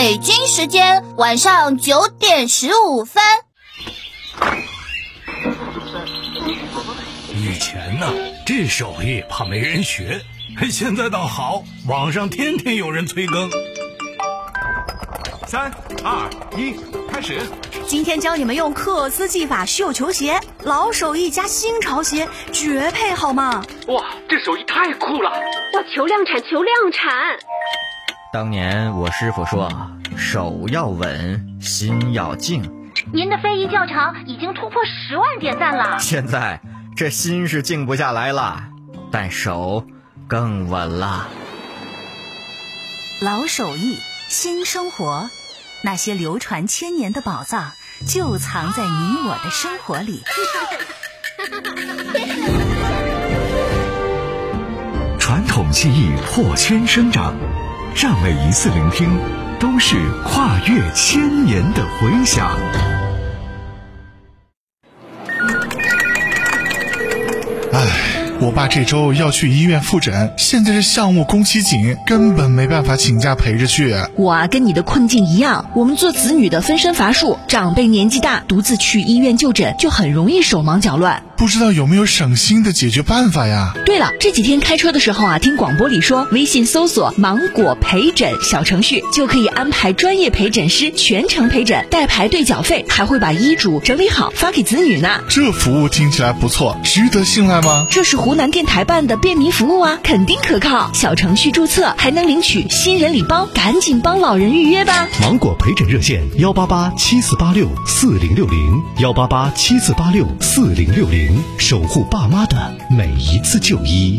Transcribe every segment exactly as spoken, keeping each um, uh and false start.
北京时间晚上九点十五分。 以前呢，这手艺怕没人学，现在倒好，网上天天有人催更。 三二一，开始！ 今天教你们用克斯技法绣球鞋，老手艺加新潮鞋，绝配好吗？ 哇，这手艺太酷了！ 哇，求量产，求量产！ 当年我师傅说，手要稳，心要静。 您的非遗教场已经突破十万点赞了。 现在这心是静不下来了，但手更稳了。 老手艺，新生活，那些流传千年的宝藏就藏在你我的生活里。 传统技艺破圈生长，让每一次聆听都是跨越千年的回响。 唉，我爸这周要去医院复诊，现在这项目工期紧，根本没办法请假陪着去。 我啊，跟你的困境一样，我们做子女的分身乏术，长辈年纪大，独自去医院就诊，就很容易手忙脚乱。 不知道有没有省心的解决办法呀？ 对了，这几天开车的时候啊，听广播里说，微信搜索芒果陪诊小程序，就可以安排专业陪诊师全程陪诊，代排队缴费，还会把医嘱整理好发给子女呢。 这服务听起来不错，值得信赖吗？ 这是湖南电台办的便民服务啊，肯定可靠。小程序注册还能领取新人礼包，赶紧帮老人预约吧。 芒果陪诊热线幺八八七四八六四零六零幺八八七四八六四零六零。守护爸妈的每一次就医。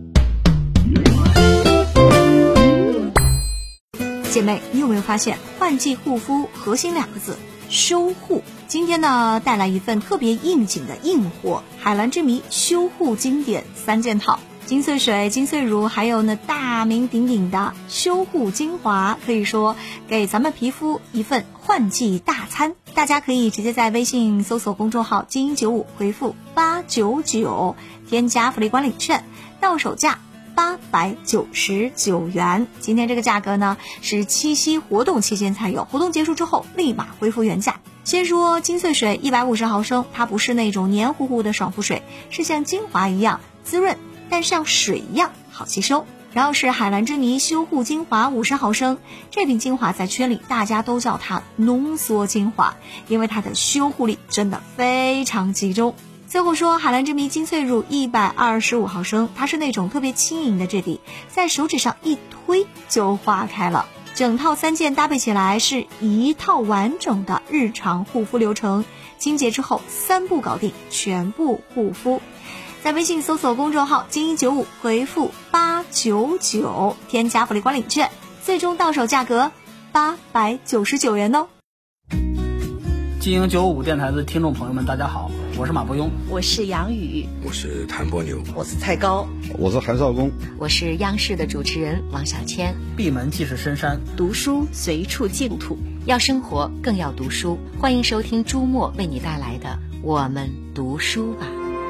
姐妹，你有没有发现换季护肤核心两个字修护？今天呢，带来一份特别应景的硬货，海蓝之谜修护经典三件套，金穗水、金穗乳，还有呢大名鼎鼎的修护精华，可以说给咱们皮肤一份换季大餐。大家可以直接在微信搜索公众号精英九五，回复八九九，添加福利管理券，到手价八百九十九元。今天这个价格呢是七夕活动期间才有，活动结束之后立马恢复原价。先说金穗水一百五十毫升，它不是那种黏糊糊的爽肤水，是像精华一样滋润，但像水一样好吸收。然后是海蓝之谜修护精华五十毫升，这瓶精华在圈里大家都叫它浓缩精华，因为它的修护力真的非常集中。最后说海蓝之谜金穗乳一百二十五毫升，它是那种特别轻盈的质地，在手指上一推就化开了。整套三件搭配起来是一套完整的日常护肤流程，清洁之后三步搞定全部护肤。在微信搜索公众号精英九五，回复八九九，添加福利管理券，最终到手价格八百九十九元哦。 精英九五电台的听众朋友们，大家好，我是马伯庸， 我是杨宇， 我是谭波牛， 我是蔡高， 我是韩少功， 我是央视的主持人王小谦。 闭门即是深山， 读书随处净土， 要生活更要读书。欢迎收听朱墨为你带来的我们读书吧。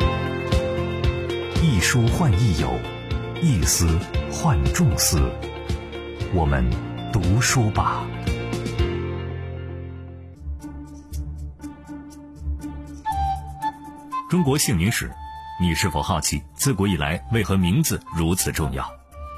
一书换一友，一思换众思，我们读书吧。中国姓名史，你是否好奇自古以来为何名字如此重要？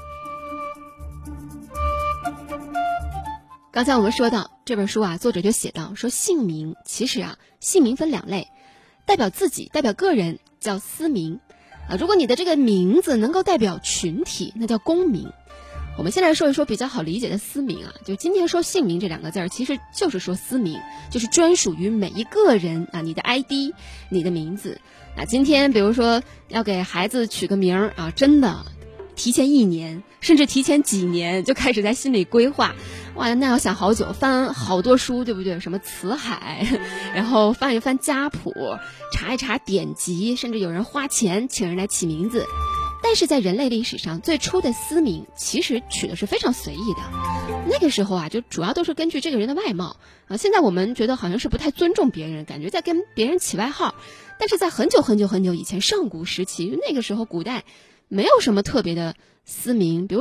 刚才我们说到这本书啊，作者就写到说，姓名其实啊，姓名分两类，代表自己、代表个人叫私名啊，如果你的这个名字能够代表群体，那叫公名。我们先来说一说比较好理解的私名啊，就今天说姓名这两个字儿，其实就是说私名，就是专属于每一个人啊，你的 I D， 你的名字。啊，今天比如说要给孩子取个名儿啊，真的提前一年，甚至提前几年就开始在心里规划。哇，那要想好久，翻好多书，对不对？什么辞海，然后翻一翻家谱，查一查典籍，甚至有人花钱请人来起名字。但是在人类历史上，最初的私名其实取的是非常随意的。那个时候啊，就主要都是根据这个人的外貌啊。现在我们觉得好像是不太尊重别人，感觉在跟别人起外号。但是在很久很久很久以前，上古时期，那个时候古代没有什么特别的私名，比如